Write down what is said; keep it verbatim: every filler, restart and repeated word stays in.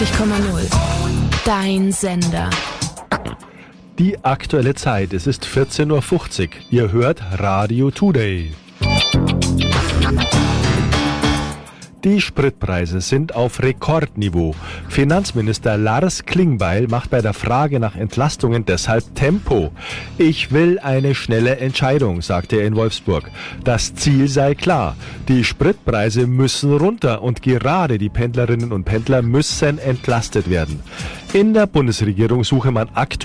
neunundneunzig Komma null. Dein Sender. Die aktuelle Zeit, es ist vierzehn Uhr fünfzig. Ihr hört Radio Today. Die Spritpreise sind auf Rekordniveau. Finanzminister Lars Klingbeil macht bei der Frage nach Entlastungen deshalb Tempo. Ich will eine schnelle Entscheidung, sagte er in Wolfsburg. Das Ziel sei klar. Die Spritpreise müssen runter und gerade die Pendlerinnen und Pendler müssen entlastet werden. In der Bundesregierung suche man aktuell